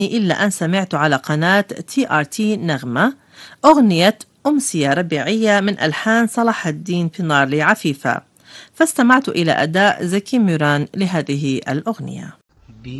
إلا أن سمعت على قناة TRT نغمة أغنية أمسية ربيعية من ألحان صلاح الدين بنارلي عفيفة، فاستمعت إلى أداء زكي ميران لهذه الأغنية.